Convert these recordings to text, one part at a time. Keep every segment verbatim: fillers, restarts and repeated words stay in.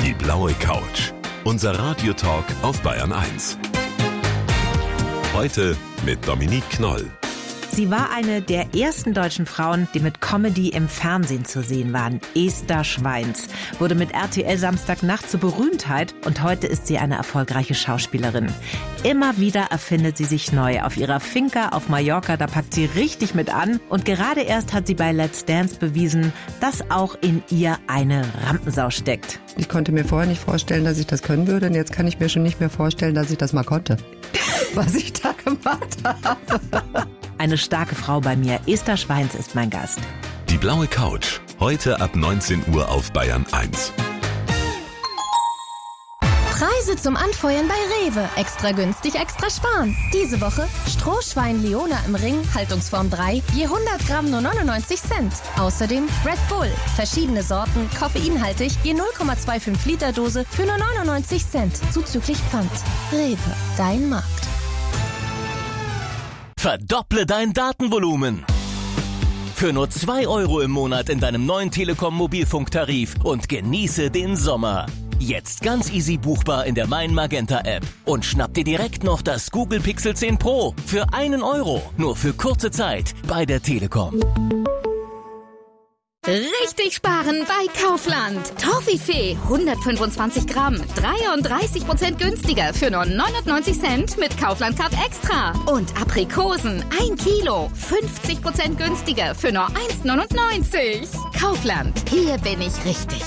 Die blaue Couch. Unser Radiotalk auf Bayern eins. Heute mit Dominique Knoll. Sie war eine der ersten deutschen Frauen, die mit Comedy im Fernsehen zu sehen waren. Esther Schweins wurde mit R T L Samstagnacht zur Berühmtheit und heute ist sie eine erfolgreiche Schauspielerin. Immer wieder erfindet sie sich neu. Auf ihrer Finca auf Mallorca, da packt sie richtig mit an. Und gerade erst hat sie bei Let's Dance bewiesen, dass auch in ihr eine Rampensau steckt. Ich konnte mir vorher nicht vorstellen, dass ich das können würde. Und jetzt kann ich mir schon nicht mehr vorstellen, dass ich das mal konnte. Was ich da gemacht habe. Eine starke Frau bei mir. Esther Schweins ist mein Gast. Die blaue Couch. Heute ab neunzehn Uhr auf Bayern eins. Preise zum Anfeuern bei Rewe. Extra günstig, extra sparen. Diese Woche Strohschwein Leona im Ring, Haltungsform drei, je hundert Gramm nur neunundneunzig Cent. Außerdem Red Bull, verschiedene Sorten, koffeinhaltig, je null Komma fünfundzwanzig Liter Dose für nur neunundneunzig Cent. Zuzüglich Pfand. Rewe, dein Markt. Verdopple dein Datenvolumen. Für nur zwei Euro im Monat in deinem neuen Telekom-Mobilfunktarif und genieße den Sommer. Jetzt ganz easy buchbar in der Mein Magenta App. Und schnapp dir direkt noch das Google Pixel zehn Pro für einen Euro. Nur für kurze Zeit bei der Telekom. Richtig sparen bei Kaufland. Toffifee hundertfünfundzwanzig Gramm, dreiunddreißig Prozent günstiger für nur neunundneunzig Cent mit Kaufland Card Extra. Und Aprikosen ein Kilo, fünfzig Prozent günstiger für nur eins neunundneunzig. Kaufland, hier bin ich richtig.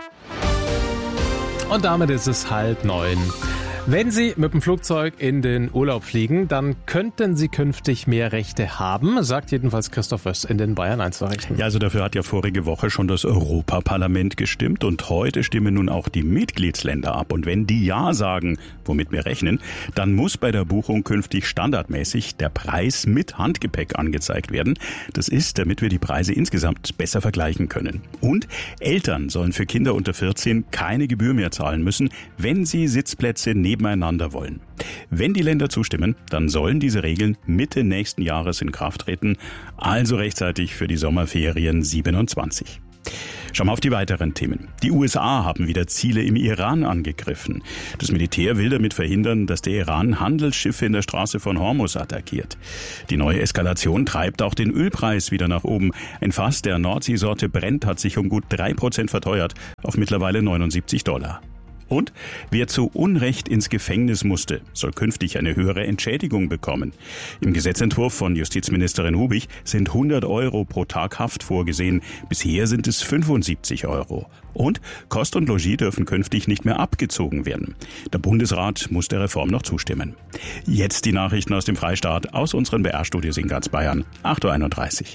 Und damit ist es halb neun. Wenn Sie mit dem Flugzeug in den Urlaub fliegen, dann könnten Sie künftig mehr Rechte haben, sagt jedenfalls Christoph Wöss in den Bayern eins Nachrichten. Ja, also dafür hat ja vorige Woche schon das Europaparlament gestimmt und heute stimmen nun auch die Mitgliedsländer ab. Und wenn die Ja sagen, womit wir rechnen, dann muss bei der Buchung künftig standardmäßig der Preis mit Handgepäck angezeigt werden. Das ist, damit wir die Preise insgesamt besser vergleichen können. Und Eltern sollen für Kinder unter vierzehn keine Gebühr mehr zahlen müssen, wenn sie Sitzplätze nebeneinander wollen. Wenn die Länder zustimmen, dann sollen diese Regeln Mitte nächsten Jahres in Kraft treten, also rechtzeitig für die Sommerferien siebenundzwanzig. Schauen wir auf die weiteren Themen. Die U S A haben wieder Ziele im Iran angegriffen. Das Militär will damit verhindern, dass der Iran Handelsschiffe in der Straße von Hormuz attackiert. Die neue Eskalation treibt auch den Ölpreis wieder nach oben. Ein Fass der Nordseesorte Brent hat sich um gut drei Prozent verteuert auf mittlerweile neunundsiebzig Dollar. Und wer zu Unrecht ins Gefängnis musste, soll künftig eine höhere Entschädigung bekommen. Im Gesetzentwurf von Justizministerin Hubig sind hundert Euro pro Tag Haft vorgesehen. Bisher sind es fünfundsiebzig Euro. Und Kost und Logis dürfen künftig nicht mehr abgezogen werden. Der Bundesrat muss der Reform noch zustimmen. Jetzt die Nachrichten aus dem Freistaat, aus unseren B R-Studios in ganz Bayern. acht Uhr einunddreißig.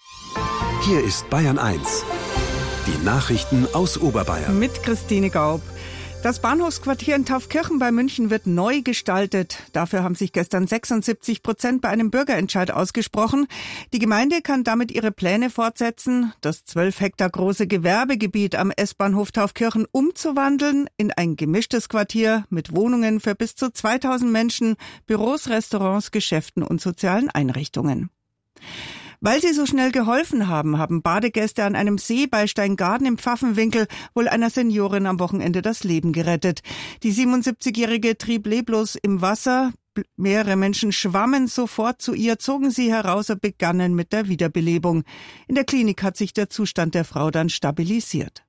Hier ist Bayern eins. Die Nachrichten aus Oberbayern. Mit Christine Gaub. Das Bahnhofsquartier in Taufkirchen bei München wird neu gestaltet. Dafür haben sich gestern sechsundsiebzig Prozent bei einem Bürgerentscheid ausgesprochen. Die Gemeinde kann damit ihre Pläne fortsetzen, das zwölf Hektar große Gewerbegebiet am S-Bahnhof Taufkirchen umzuwandeln in ein gemischtes Quartier mit Wohnungen für bis zu zweitausend Menschen, Büros, Restaurants, Geschäften und sozialen Einrichtungen. Weil sie so schnell geholfen haben, haben Badegäste an einem See bei Steingaden im Pfaffenwinkel wohl einer Seniorin am Wochenende das Leben gerettet. Die siebenundsiebzigjährige trieb leblos im Wasser. Mehrere Menschen schwammen sofort zu ihr, zogen sie heraus und begannen mit der Wiederbelebung. In der Klinik hat sich der Zustand der Frau dann stabilisiert.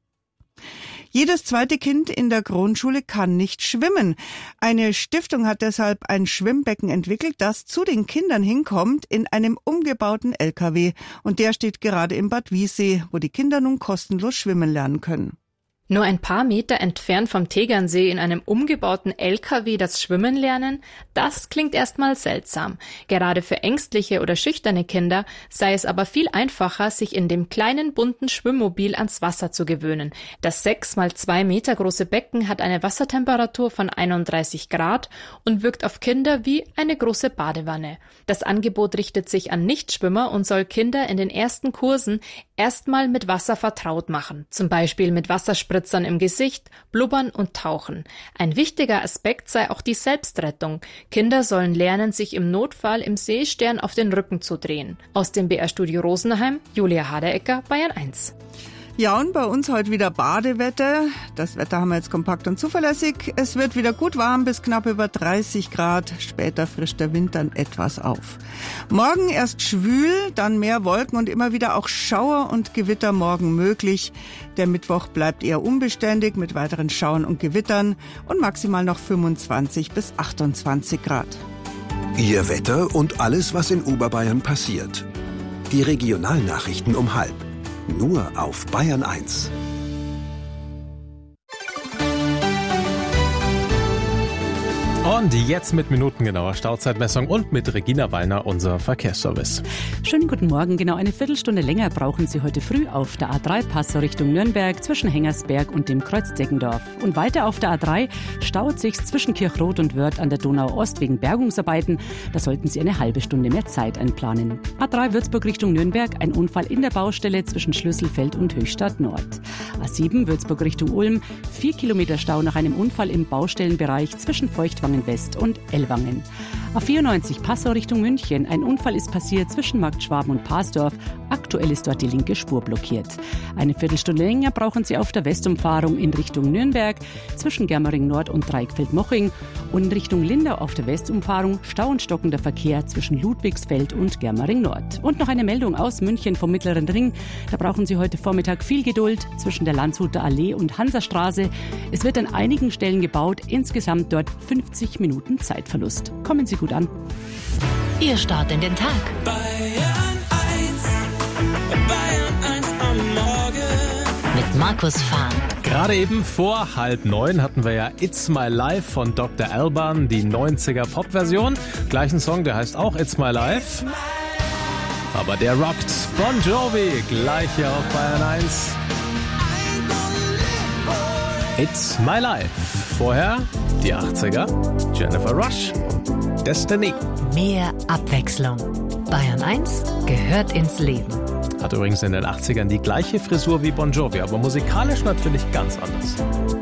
Jedes zweite Kind in der Grundschule kann nicht schwimmen. Eine Stiftung hat deshalb ein Schwimmbecken entwickelt, das zu den Kindern hinkommt in einem umgebauten L K W. Und der steht gerade im Bad Wiessee, wo die Kinder nun kostenlos schwimmen lernen können. Nur ein paar Meter entfernt vom Tegernsee in einem umgebauten L K W das Schwimmen lernen, das klingt erstmal seltsam. Gerade für ängstliche oder schüchterne Kinder sei es aber viel einfacher, sich in dem kleinen bunten Schwimmmobil ans Wasser zu gewöhnen. Das sechs mal zwei Meter große Becken hat eine Wassertemperatur von einunddreißig Grad und wirkt auf Kinder wie eine große Badewanne. Das Angebot richtet sich an Nichtschwimmer und soll Kinder in den ersten Kursen erstmal mit Wasser vertraut machen, zum Beispiel mit Wasserspritzern im Gesicht, Blubbern und Tauchen. Ein wichtiger Aspekt sei auch die Selbstrettung. Kinder sollen lernen, sich im Notfall im Seestern auf den Rücken zu drehen. Aus dem B R-Studio Rosenheim, Julia Haderecker, Bayern eins. Ja, und bei uns heute wieder Badewetter. Das Wetter haben wir jetzt kompakt und zuverlässig. Es wird wieder gut warm bis knapp über dreißig Grad. Später frischt der Wind dann etwas auf. Morgen erst schwül, dann mehr Wolken und immer wieder auch Schauer und Gewitter morgen möglich. Der Mittwoch bleibt eher unbeständig mit weiteren Schauern und Gewittern und maximal noch fünfundzwanzig bis achtundzwanzig Grad. Ihr Wetter und alles, was in Oberbayern passiert. Die Regionalnachrichten um halb. Nur auf Bayern eins. Und jetzt mit minutengenauer Stauzeitmessung und mit Regina Wallner, unser Verkehrsservice. Schönen guten Morgen. Genau eine Viertelstunde länger brauchen Sie heute früh auf der A drei Passau Richtung Nürnberg zwischen Hengersberg und dem Kreuz Deggendorf. Und weiter auf der A drei staut sich zwischen Kirchrot und Wörth an der Donau-Ost wegen Bergungsarbeiten. Da sollten Sie eine halbe Stunde mehr Zeit einplanen. A drei Würzburg Richtung Nürnberg, ein Unfall in der Baustelle zwischen Schlüsselfeld und Höchstadt Nord. A sieben Würzburg Richtung Ulm, vier Kilometer Stau nach einem Unfall im Baustellenbereich zwischen Feuchtwangen West und Ellwangen. A vierundneunzig Passau Richtung München. Ein Unfall ist passiert zwischen Marktschwaben und Pasdorf. Aktuell ist dort die linke Spur blockiert. Eine Viertelstunde länger brauchen Sie auf der Westumfahrung in Richtung Nürnberg zwischen Germering Nord und Dreieckfeld-Moching und in Richtung Lindau auf der Westumfahrung Stau und stockender Verkehr zwischen Ludwigsfeld und Germering Nord. Und noch eine Meldung aus München vom Mittleren Ring. Da brauchen Sie heute Vormittag viel Geduld zwischen der Landshuter Allee und Hansastraße. Es wird an einigen Stellen gebaut. Insgesamt dort fünfzig Minuten Zeitverlust. Kommen Sie gut an. Ihr Start in den Tag. Bayern eins, Bayern eins am Morgen. Mit Markus Fahn. Gerade eben vor halb neun hatten wir ja It's My Life von Doktor Alban, die neunziger Pop-Version. Gleichen Song, der heißt auch It's My Life. Aber der rockt. Bon Jovi, gleich hier auf Bayern eins. It's My Life. Vorher die achtziger, Jennifer Rush, Destiny. Mehr Abwechslung. Bayern eins gehört ins Leben. Hat übrigens in den achtzigern die gleiche Frisur wie Bon Jovi, aber musikalisch natürlich ganz anders.